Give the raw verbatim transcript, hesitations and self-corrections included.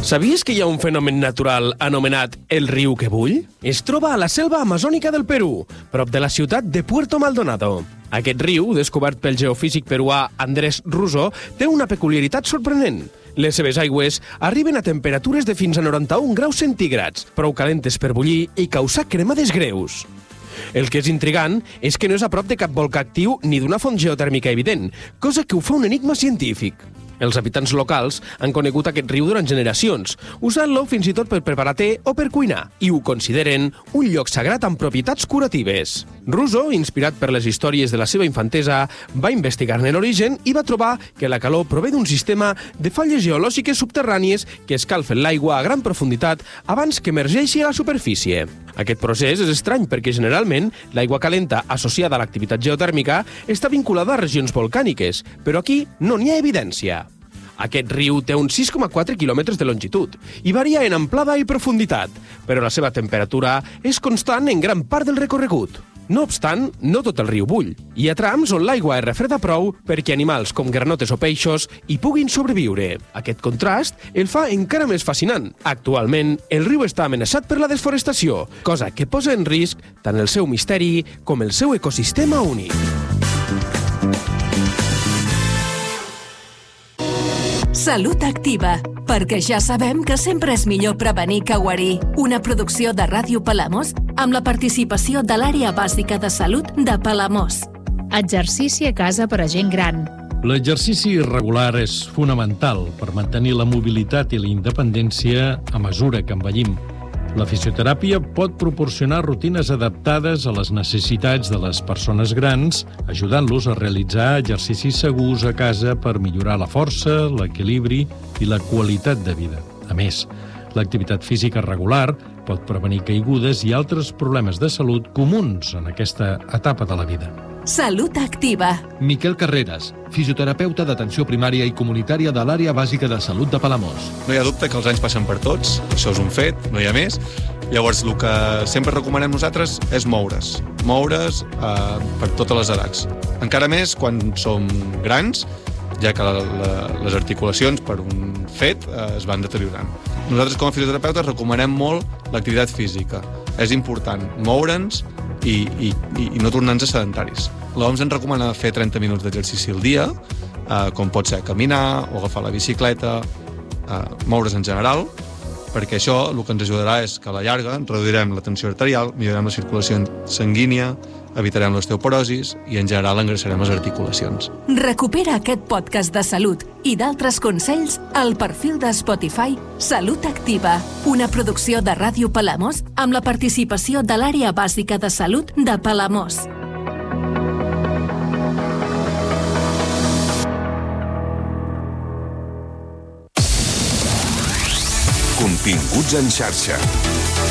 Sabies que hi ha un fenomen natural anomenat el riu que bull? Es troba a la selva amazònica del Perú, prop de la ciutat de Puerto Maldonado. Aquest riu, descobert pel geofísic peruà Andrés Russo, té una peculiaritat sorprenent. Les seves aigües arriben a temperatures de fins a noranta-un graus centígrads, prou calentes per bullir i causar cremades greus. El que és intrigant és que no és a prop de cap volcà actiu ni d'una font geotèrmica evident, cosa que ho fa un enigma científic. Els habitants locals han conegut aquest riu durant generacions, usant-lo fins i tot per preparar te o per cuinar, i ho consideren un lloc sagrat amb propietats curatives. Russo, inspirat per les històries de la seva infantesa, va investigar-ne l'origen i va trobar que la calor prové d'un sistema de falles geològiques subterrànies que escalfen l'aigua a gran profunditat abans que emergeixi a la superfície. Aquest procés és estrany perquè generalment l'aigua calenta associada a l'activitat geotèrmica està vinculada a regions volcàniques, però aquí no n'hi ha evidència. Aquest riu té uns sis coma quatre quilòmetres de longitud i varia en amplada i profunditat, però la seva temperatura és constant en gran part del recorregut. No obstant, no tot el riu bull. Hi ha trams on l'aigua es refreda prou perquè animals com granotes o peixos hi puguin sobreviure. Aquest contrast el fa encara més fascinant. Actualment, el riu està amenaçat per la desforestació, cosa que posa en risc tant el seu misteri com el seu ecosistema únic. Salut Activa, perquè ja sabem que sempre és millor prevenir que guarir. Una producció de Ràdio Palamós amb la participació de l'Àrea Bàsica de Salut de Palamós. Exercici a casa per a gent gran. L'exercici regular és fonamental per mantenir la mobilitat i la independència a mesura que envellim. La fisioteràpia pot proporcionar rutines adaptades a les necessitats de les persones grans, ajudant-los a realitzar exercicis segurs a casa per millorar la força, l'equilibri i la qualitat de vida. A més, l'activitat física regular pot prevenir caigudes i altres problemes de salut comuns en aquesta etapa de la vida. Salut Activa. Miquel Carreras, fisioterapeuta d'atenció primària i comunitària de l'Àrea Bàsica de Salut de Palamós. No hi ha dubte que els anys passen per tots, això és un fet, no hi ha més. Llavors, el que sempre recomanem nosaltres és moure's. Moure's eh, per totes les edats. Encara més quan som grans, ja que la, la, les articulacions, per un fet, eh, es van deteriorant. Nosaltres, com a fisioterapeutes, recomanem molt l'activitat física. És important moure'ns i, i, i no tornar-nos sedentaris. L'O M S ens recomana fer trenta minuts d'exercici al dia, eh, com pot ser caminar o agafar la bicicleta, eh, moure's en general, perquè això el que ens ajudarà és que a la llarga reduirem la tensió arterial, millorarem la circulació sanguínia, evitarem l'osteoporosis i en general engreixarem les articulacions. Recupera aquest podcast de salut i d'altres consells al perfil de Spotify Salut Activa, una producció de Ràdio Palamós amb la participació de l'Àrea Bàsica de Salut de Palamós. Continguts en xarxa.